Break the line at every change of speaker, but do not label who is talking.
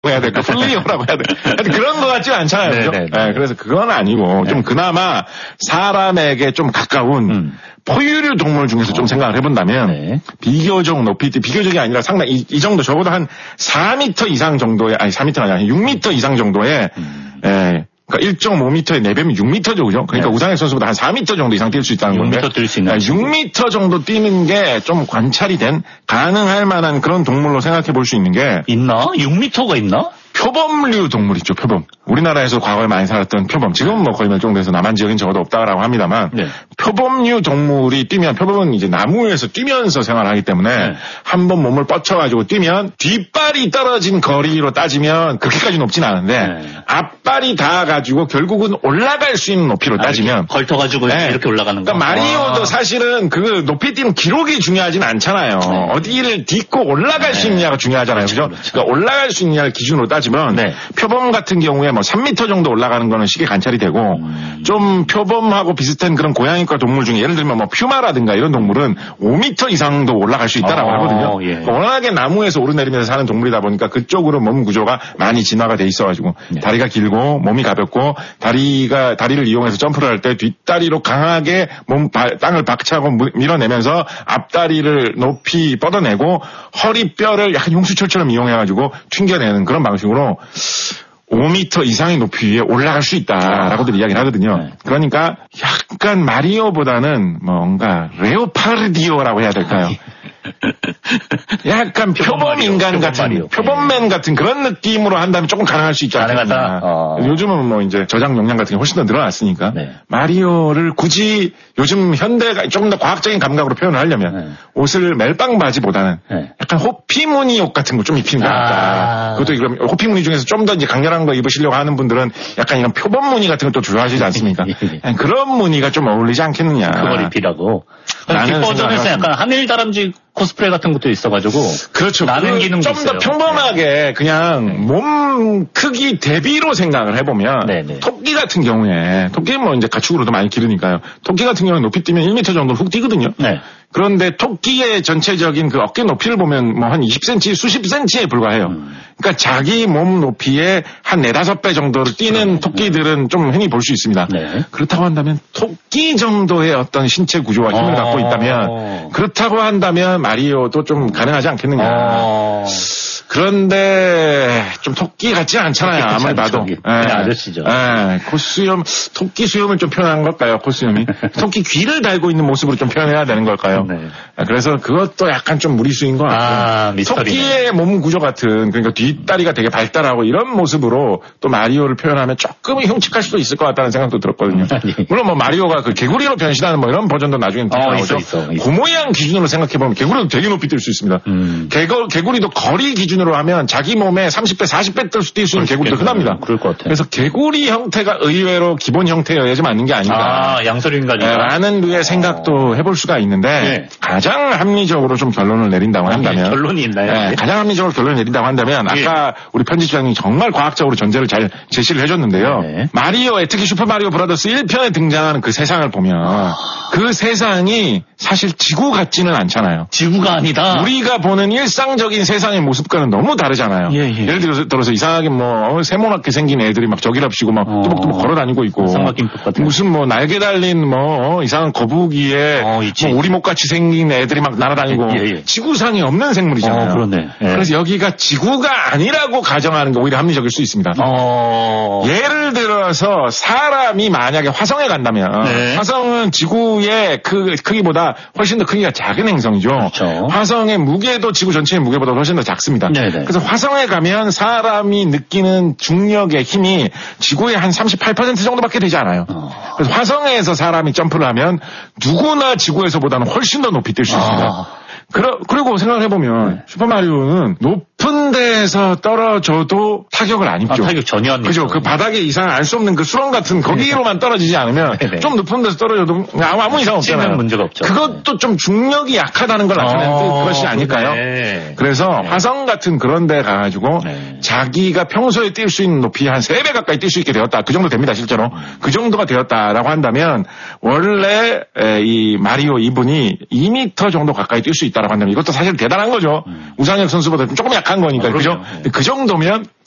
해야 될까? 플리어라고 해야 될까? 그런 것 같지 않잖아요. 그죠? 네, 그래서 그건 아니고 좀 그나마 사람에게 좀 가까운 포유류 동물 중에서 좀 생각을 해본다면 비교적 높이 비교적이 아니라 상당히 이 정도 적어도 한 4m 이상 정도의 아니 4m가 아니라 6m 이상 정도의 그러니까 1.5m의 4배면 6m죠, 그죠? 그러니까 우상혁 선수보다 한 4m 정도 이상 뛸 수 있다는 건데.
6m 뛸 수 있는.
6m 정도 뛰는 게 좀 관찰이 된 가능할 만한 그런 동물로 생각해 볼 수 있는 게.
있나? 6m가 있나?
표범류 동물 있죠, 표범. 우리나라에서 과거에 많이 살았던 표범. 지금은 뭐 거의 멸종돼서 남한 지역엔 적어도 없다라고 합니다만. 표범류 동물이 뛰면, 표범은 이제 나무에서 뛰면서 생활하기 때문에 한번 몸을 뻗쳐가지고 뛰면 뒷발이 떨어진 거리로 따지면 그렇게까지 높진 않은데 앞발이 닿아가지고 결국은 올라갈 수 있는 높이로 따지면.
걸터가지고 이렇게 올라가는 거.
그러니까 마리오도 사실은 그 높이 뛰는 기록이 중요하진 않잖아요. 어디를 딛고 올라갈 수 있느냐가 중요하잖아요. 그죠? 그러니까 올라갈 수 있느냐를 기준으로 따지면 표범 같은 경우에 뭐 3m 정도 올라가는 거는 쉽게 관찰이 되고 좀 표범하고 비슷한 그런 고양이과 동물 중에 예를 들면 뭐 퓨마라든가 이런 동물은 5m 이상도 올라갈 수 있다라고 하거든요. 그러니까 워낙에 나무에서 오르내리면서 사는 동물이다 보니까 그쪽으로 몸 구조가 많이 진화가 돼 있어가지고 다리가 길고 몸이 가볍고 다리를 이용해서 점프를 할 때 뒷다리로 강하게 땅을 박차고 밀어내면서 앞다리를 높이 뻗어내고 허리뼈를 약간 용수철처럼 이용해가지고 튕겨내는 그런 방식으로 5m 이상의 높이 위에 올라갈 수 있다라고들 이야기를 하거든요. 그러니까 약간 마리오보다는 뭔가 레오파르디오라고 해야 될까요? 약간 표범 인간 같은, 표범맨 같은 그런 느낌으로 한다면 조금 가능할 수 있지 않을까. 요즘은 뭐 이제 저장 용량 같은 게 훨씬 더 늘어났으니까. 마리오를 굳이 요즘 현대가 조금 더 과학적인 감각으로 표현을 하려면 옷을 멜빵 바지보다는 약간 호피무늬 옷 같은 거 좀 입히는 게 낫다. 그것도 그럼 호피무늬 중에서 좀 더 이제 강렬한 거 입으시려고 하는 분들은 약간 이런 표범 무늬 같은 거 또 좋아하시지 않습니까? 그런 무늬가 좀 어울리지 않겠느냐.
그걸 입히라고. 뒷버전에서 약간 하늘다람쥐 코스프레 같은 것도 있어가지고.
그렇죠.
나는 기능도
좀 더 평범하게 그냥 몸 크기 대비로 생각을 해보면 토끼 같은 경우에 토끼는 뭐 이제 가축으로도 많이 기르니까요. 토끼 같은 경우에 높이 뛰면 1m 정도 훅 뛰거든요. 그런데 토끼의 전체적인 그 어깨 높이를 보면 뭐 한 20cm, 수십 cm에 불과해요. 그러니까 자기 몸 높이의 한 4-5배 정도를 뛰는 토끼들은 좀 흔히 볼 수 있습니다. 그렇다고 한다면 토끼 정도의 어떤 신체 구조와 힘을 갖고 있다면 그렇다고 한다면 마리오도 좀 가능하지 않겠느냐. 그런데 좀 토끼 같지 않잖아요. 아무리 봐도.
아저씨죠.
코수염, 토끼 수염을 좀 표현한 걸까요? 코수염이. 토끼 귀를 달고 있는 모습으로 좀 표현해야 되는 걸까요? 그래서 그것도 약간 좀 무리수인 것 같아요. 토끼의 몸 구조 같은, 그러니까 뒷다리가 되게 발달하고 이런 모습으로 또 마리오를 표현하면 조금 흉측할 수도 있을 것 같다는 생각도 들었거든요. 물론 뭐 마리오가 그 개구리로 변신하는 뭐 이런 버전도 나중에 나오죠. 그 모양 기준으로 생각해보면 개구리도 되게 높이 뛸 수 있습니다. 개구리도 거리 기준으로 하면 자기 몸에 30배, 40배 뛸 수 있는 개구리도 흔합니다.
그럴 것 같아요.
그래서 개구리 형태가 의외로 기본 형태에 의해서 맞는 게 아닌가.
양서류인간이다.
라는 류의 생각도 해볼 수가 있는데 가장 합리적으로 좀 결론을 내린다고 한다면
결론이 있나요?
가장 합리적으로 결론을 내린다고 한다면 아까 우리 편집장님이 정말 과학적으로 전제를 잘 제시를 해줬는데요. 마리오에 특히 슈퍼마리오 브라더스 1편에 등장하는 그 세상을 보면 그 세상이 사실 지구 같지는 않잖아요.
지구가 아니다.
우리가 보는 일상적인 세상의 모습과는 너무 다르잖아요. 예를 들어서 이상하게 뭐 세모나게 생긴 애들이 막 저기랍시고 막 뚜벅뚜벅 걸어다니고 있고 무슨 뭐 날개 달린 뭐 이상한 거북이에 뭐 오리목같이 생긴 애들이 막 날아다니고 지구상에 없는 생물이잖아요. 그래서 여기가 지구가 아니라고 가정하는 게 오히려 합리적일 수 있습니다. 예를 들어서 사람이 만약에 화성에 간다면 화성은 지구의 그 크기보다 훨씬 더 크기가 작은 행성이죠. 화성의 무게도 지구 전체의 무게보다 훨씬 더 작습니다. 그래서 화성에 가면 사람이 느끼는 중력의 힘이 지구의 한 38% 정도밖에 되지 않아요. 그래서 화성에서 사람이 점프를 하면 누구나 지구에서보다는 훨씬 더 높이 뛸 수 있습니다. 그리고 생각을 해보면 슈퍼마리오는 높은 데에서 떨어져도 타격을 안 입죠.
타격 전혀 안 입죠.
그죠. 그 바닥에 이상 알 수 없는 그 수렁 같은 거기로만 떨어지지 않으면 좀 높은 데서 떨어져도 아무 이상 없잖아요.
문제가 없죠.
그것도 좀 중력이 약하다는 걸 나타내는 것이 아닐까요? 그래서 화성 같은 그런 데 가가지고 자기가 평소에 뛸 수 있는 높이 한 3배 가까이 뛸 수 있게 되었다. 그 정도 됩니다, 실제로. 그 정도가 되었다라고 한다면 원래 이 마리오 이분이 2m 정도 가까이 뛸 수 있다라고 한다면 이것도 사실 대단한 거죠. 우상혁 선수보다 조금 약한 거니까. 그죠? 그 정도면